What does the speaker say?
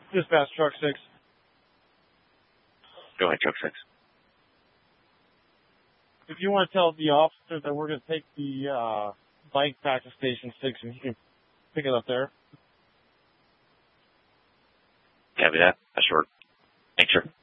Dispatch truck 6. Go ahead, truck 6. If you want to tell the officer that we're going to take the bike back to Station 6 and he can pick it up there. Copy that. That's short. Thanks, sir.